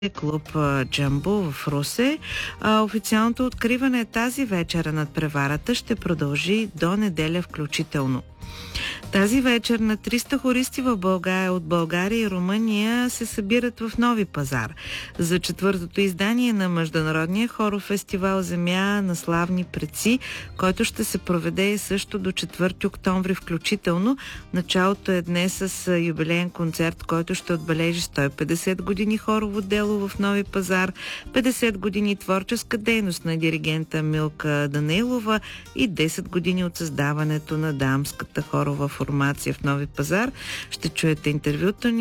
клуб Джамбо в Русе. Официалното откриване тази вечер над преварата ще продължи до неделя включително. Тази вечер на 300 хористи в България, от България и Румъния се събират в Нови пазар за четвъртото издание на Международния хоров фестивал Земя на славни предци, който ще се проведе също до 4 октомври включително. Началото е днес с юбилеен концерт, който ще отбележи 150 години хорово дело в Нови пазар, 50 години творческа дейност на диригента Милка Данаилова и 10 години от създаването на дамската хорова формация в Нови пазар. Ще чуете интервюто ни